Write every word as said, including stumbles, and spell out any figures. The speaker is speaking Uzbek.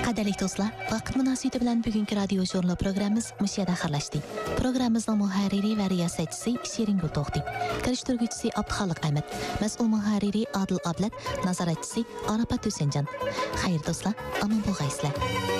Qadirlik do'stlar, vaqt munosabati bilan bugungi radio jurnal programmamiz mushayada xarlashdi. Programmamizning muharriri va riyosatchisi Shirin Gulto'xti, kirishtiruvchisi Abduxoliq Ahmad, mas'ul muharriri Adil Ablat, nazoratchisi Arafat Husaynjon. Xayr do'stlar, omon bo'lgaysizlar.